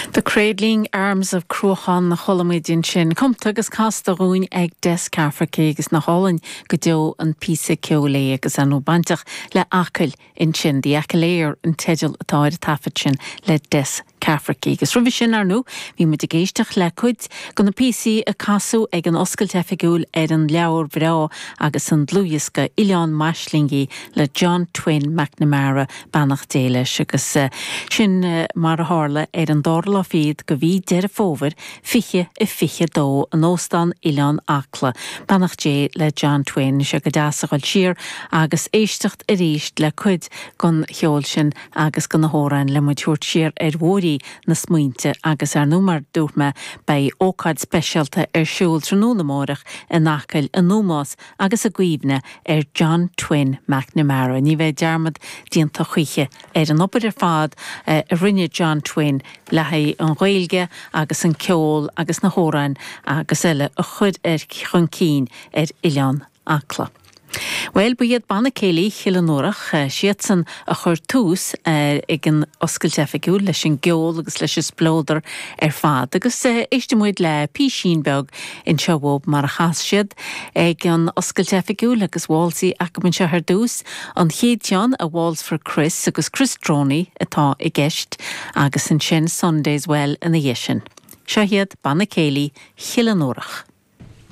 The Cradling Arms of Cruachan na Cholamidin sin Comta agus casta rúin ag des Carfrací agus na Holland go deo an písa ceolé agus an óbantach le acail in sin di acaléir an teidir atá a tafod sin le des Carfrací agus rufi sin arnú hí mu a géisteach le cuid go na písa a casú ag an oscail tefigúil an leabhar bhrá agus an dlúiasca Ilián Maislingi le John Twin McNamara bannach déile agus sin mar a hála an dorla fiad go bhí deir fóver fiche dó an óstan Ilián Acla bannach dé le John Twin se go deasachil siar agus éistecht a ríist le cuid gon cheol sin agus gon na hórain le muúirt siar bhórí na smuointe agus númar dúrme bei ócáid speisialta siúil tróna mórach in acail an nómás agus a gcuimhne John Twin McNamara. Ní bheith dearmad díonta chuiche an obair fad a rinne John Twin le haid an ghaeilge agus an ceol agus na hórain agus eile a chud chun cín Ilián Acla. Well, buiad banna céilí chilanórach siad san a chur tús ag an oscail tefigúil leis an geol agus leis splódar fad agus éistemuid le písín beg in seob mar a chas siad ag an oscail tefigúil agus Walsí acamann se ar dús an chéadteán a Walls for Chris agus Chris Droney atá i gceist agus an sin Sundays Well in a dhéisin. Seahiad banna céilí chilanórach.